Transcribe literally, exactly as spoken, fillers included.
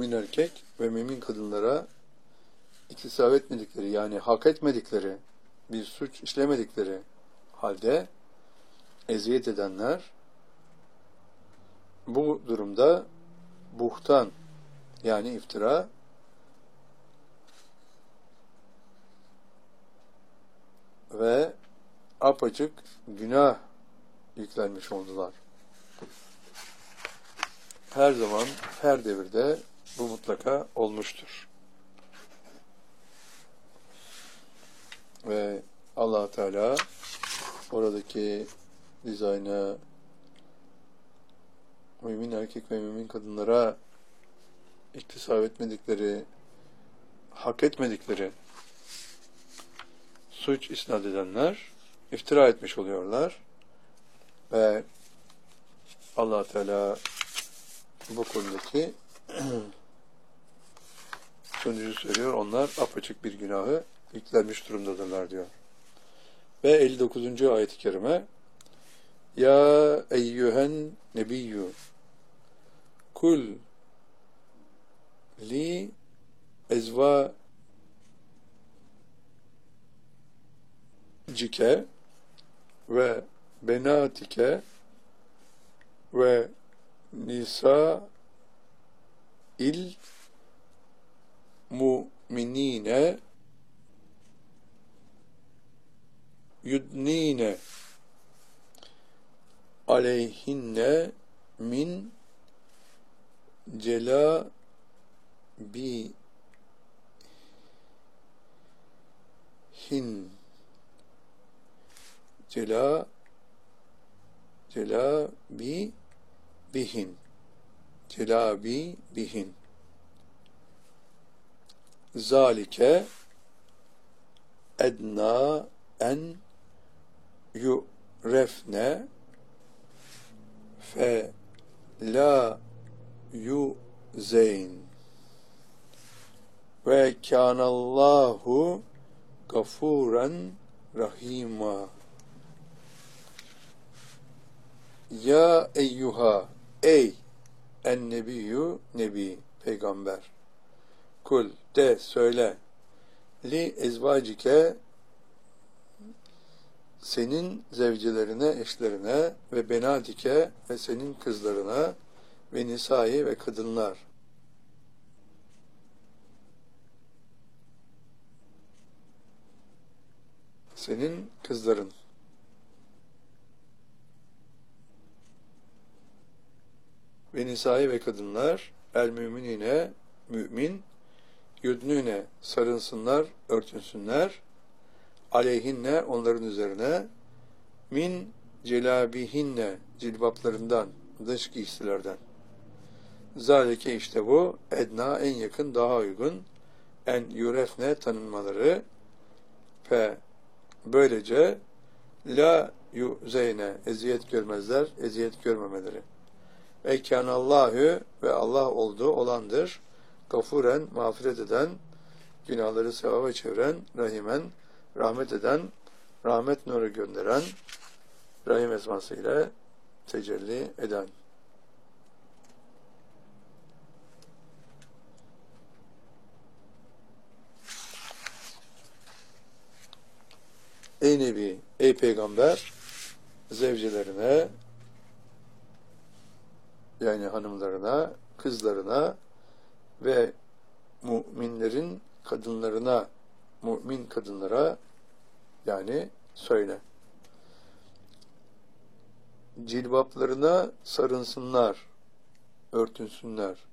mümin erkek ve mümin kadınlara iktisap etmedikleri, yani hak etmedikleri, bir suç işlemedikleri halde eziyet edenler, bu durumda buhtan, yani iftira ve apaçık günah yüklenmiş oldular. Her zaman, her devirde bu mutlaka olmuştur. Ve Allah Teala oradaki dizayna, mümin erkek ve mümin kadınlara iktisap etmedikleri, hak etmedikleri suç isnat edenler iftira etmiş oluyorlar. Ve Allah Teala bu konudaki sonucu söylüyor. Onlar apaçık bir günahı yüklenmiş durumdadırlar diyor. Ve elli dokuzuncu ayet-i kerime, Ya eyyühen nebiyyü kul li ezvacike ve benatike ve nisa il mu'minine yudnine aleyhinne min celabihin cela celabi bihin celabi bihin zalike edna en yu'refne fe la yuzeyn ve kânallahu gafuren rahima. Ya eyyuha, ey en nebiyyü, nebi, peygamber, kul, de, söyle, li ezvacike, senin zevcelerine, eşlerine ve benatike ve senin kızlarına ve nisai ve kadınlar. Senin kızların. Ve nisai ve kadınlar el müminine, mümin, yudnüne, sarınsınlar, örtünsünler, aleyhinne, onların üzerine, min celabihinne, cilbaplarından, dış giysilerden. Zalike, işte bu, edna, en yakın, daha uygun, en yurefne, tanınmaları, fe, böylece, la yuzeyne, eziyet görmezler, eziyet görmemeleri. Ve kânallâhü, ve Allah olduğu olandır, gafuren, mağfiret eden, günahları sevaba çeviren, rahimen, rahmet eden, rahmet nuru gönderen, rahim esmasıyla tecelli eden. Ey Nebi, ey Peygamber, zevcelerine, yani hanımlarına, kızlarına ve müminlerin kadınlarına, mümin kadınlara, yani söyle. Cilbaplarına sarınsınlar, örtünsünler.